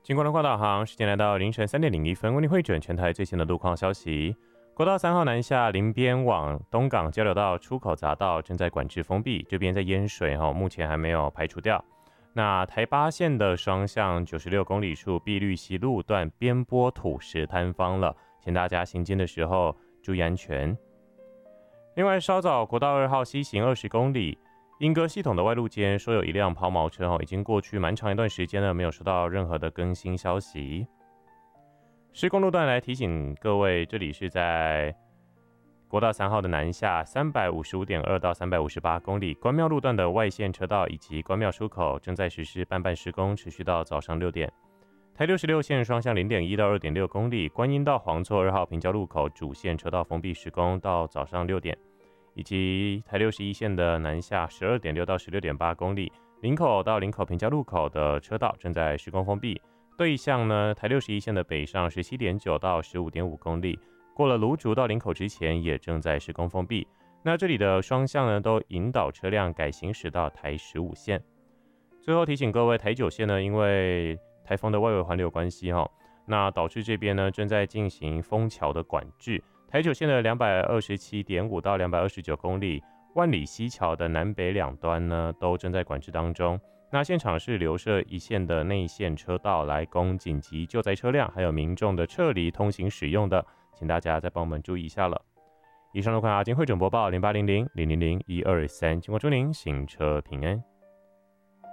经过龙华导航，时间来到凌晨3:01，为您汇整全台最新的路况消息。国道3号南下林边往东港交流道出口匝道正在管制封闭，这边在淹水，目前还没有排除掉。那台八线的双向96公里处碧绿溪路段边坡土石坍方了，请大家行经的时候注意安全。另外，稍早国道2号西行20公里，莺歌系统的外路间说有一辆抛锚车，已经过去蛮长一段时间了，没有收到任何的更新消息。施工路段来提醒各位，这里是在国道3号的南下355.2到358公里，关庙路段的外线车道以及关庙出口正在实施半施工，持续到早上6点。台66线双向0.1到2.6公里，观音到黄厝2号平交路口主线车道封闭施工到早上6点，以及台61线的南下12.6到16.8公里，林口到林口平交路口的车道正在施工封闭。对向呢，台61线的北上17.9到15.5公里，过了芦竹到林口之前也正在施工封闭。那这里的双向呢，都引导车辆改行驶到台15线。最后提醒各位，台9线呢，因为台风的外围环流关系那导致这边呢正在进行封桥的管制。台9线的227.5到229公里，万里溪桥的南北两端呢都正在管制当中。那现场是留设一线的内线车道来供紧急救灾车辆还有民众的撤离通行使用的，请大家再帮我们注意一下了。以上路况阿金汇整播报0800000123，经过祝您行车平安。